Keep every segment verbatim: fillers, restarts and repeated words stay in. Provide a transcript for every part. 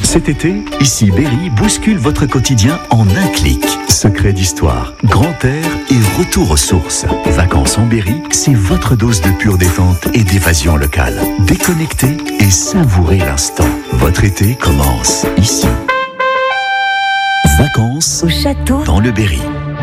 Cet été, ici Berry bouscule votre quotidien en un clic. Secret d'histoire, grand air et retour aux sources. Vacances en Berry, c'est votre dose de pure détente et d'évasion locale. Déconnectez et savourez l'instant. Votre été commence ici. Vacances au château dans le Berry.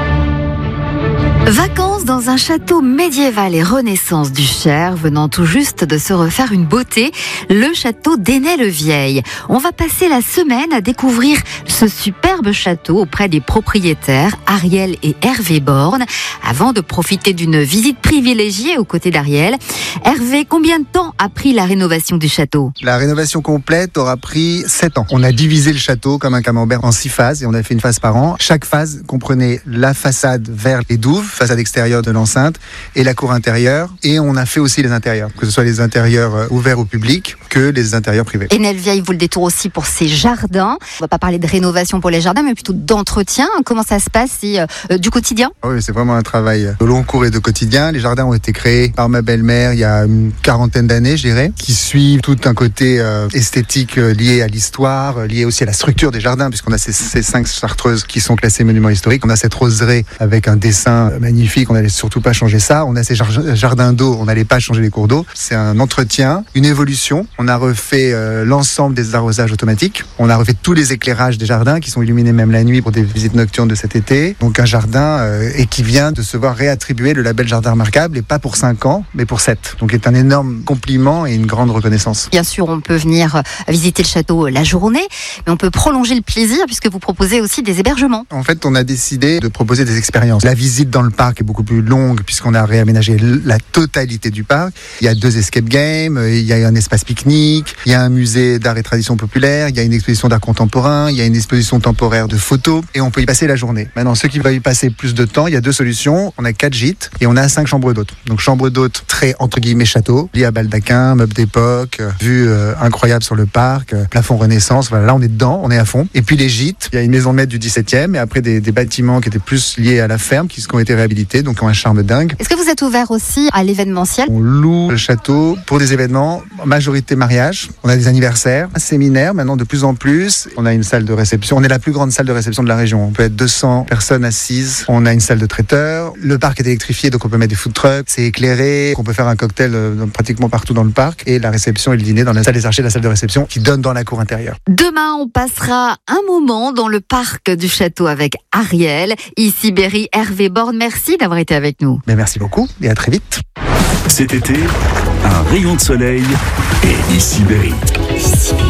Vacances dans un château médiéval et renaissance du Cher, venant tout juste de se refaire une beauté, le château d'Ainay-le-Vieil. On va passer la semaine à découvrir ce superbe château auprès des propriétaires Ariel et Hervé Borne, avant de profiter d'une visite privilégiée aux côtés d'Ariel. Hervé, combien de temps a pris la rénovation du château ? La rénovation complète aura pris sept ans. On a divisé le château comme un camembert en six phases et on a fait une phase par an. Chaque phase comprenait la façade vers les douves, façade extérieure de l'enceinte et la cour intérieure. Et on a fait aussi les intérieurs, que ce soit les intérieurs ouverts au public que les intérieurs privés. Ainay-le-Vieil vaut le détour aussi pour ses jardins. On va pas parler de rénovation pour les jardins, mais plutôt d'entretien. Comment ça se passe ? C'est euh, du quotidien ? Oui, c'est vraiment un travail de long cours et de quotidien. Les jardins ont été créés par ma belle-mère il y a une quarantaine d'années, je dirais, qui suivent tout un côté euh, esthétique euh, lié à l'histoire, euh, lié aussi à la structure des jardins, puisqu'on a ces, ces cinq chartreuses qui sont classées monuments historiques. On a cette roseraie avec un dessin magnifique, on n'allait surtout pas changer ça. On a ces jardins d'eau, on n'allait pas changer les cours d'eau. C'est un entretien, une évolution. On a refait euh, l'ensemble des arrosages automatiques. On a refait tous les éclairages des jardins qui sont illuminés même la nuit pour des visites nocturnes de cet été. Donc un jardin euh, et qui vient de se voir réattribuer le label Jardin Remarquable, et pas pour cinq ans, mais pour sept. Donc c'est un énorme compliment et une grande reconnaissance. Bien sûr, on peut venir visiter le château la journée, mais on peut prolonger le plaisir puisque vous proposez aussi des hébergements. En fait, on a décidé de proposer des expériences. La visite dans le parc est beaucoup plus longue puisqu'on a réaménagé la totalité du parc. Il y a deux escape games, il y a un espace pique-nique, il y a un musée d'art et tradition populaire, il y a une exposition d'art contemporain, il y a une exposition temporaire de photos et on peut y passer la journée. Maintenant, ceux qui veulent y passer plus de temps, il y a deux solutions. On a quatre gîtes et on a cinq chambres d'hôtes. Donc chambre d'hôtes très entre guillemets château, lié à baldaquin, meubles d'époque, vue euh, incroyable sur le parc, euh, plafond Renaissance. Voilà, là on est dedans, on est à fond. Et puis les gîtes, il y a une maison de maître du dix-septième et après des, des bâtiments qui étaient plus liés à la ferme, qui ont été réhabilités, donc ont un charme dingue. Est-ce que vous êtes ouvert aussi à l'événementiel ? On loue le château pour des événements, majorité mariage. On a des anniversaires, un séminaire maintenant de plus en plus. On a une salle de réception. On est la plus grande salle de réception de la région. On peut être deux cents personnes assises. On a une salle de traiteur. Le parc est électrifié, donc on peut mettre des food trucks. C'est éclairé. On peut faire un cocktail euh, pratiquement partout dans le parc. Et la réception et le dîner dans la salle des archers, la salle de réception qui donne dans la cour intérieure. Demain, on passera un moment dans le parc du château avec Ariel. Ici Berry, Hervé Borne. Merci d'avoir été avec nous. Mais merci beaucoup et à très vite. Cet été, un rayon de soleil et ici Berry. Ici.